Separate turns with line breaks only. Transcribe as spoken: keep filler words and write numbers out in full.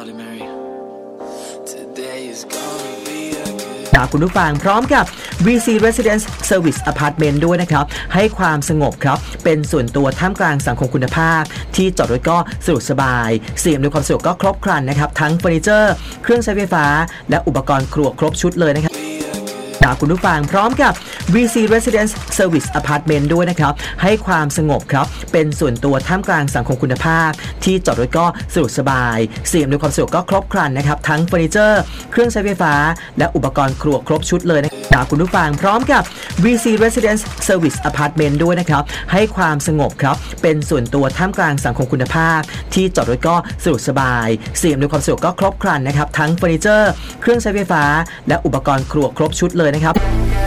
Bloody Mary Today is gonna be a good
จากคุณผู้ฟังพร้อมกับ วี ซี Residence Service Apartment ด้วยนะครับให้ความสงบครับเป็นส่วนตัวท่ามกลางสังคมคุณภาพที่จอดรถก็สะดวกสบายเสี่ยงในความสะดวกก็ครบครันนะครับทั้งเฟอร์นิเจอร์เครื่องใช้ไฟฟ้าและอุปกรณ์ครัวครบชุดเลยนะครับจากคุณผู้ฟังพร้อมกับ วี ซี Residence Service Apartment ด้วยนะครับให้ความสงบครับเป็นส่วนตัวท่ามกลางสังคมคุณภาพที่จอดรถก็สะดวกสบายเสี่ยงในความสะดวกก็ครบครันนะครับทั้งเฟอร์นิเจอร์เครื่องใช้ไฟฟ้าและอุปกรณ์ครัวครบชุดเลยนะครับจากคุณผู้ฟังพร้อมกับ วี ซี Residence Service Apartment ด้วยนะครับให้ความสงบครับเป็นส่วนตัวท่ามกลางสังคมคุณภาพที่จอดรถก็สะดวกสบายเสี่ยงในความสะดวกก็ครบครันนะครับทั้งเฟอร์นิเจอร์เครื่องใช้ไฟฟ้าและอุปกรณ์ครัวครบชุดเลยนะครับ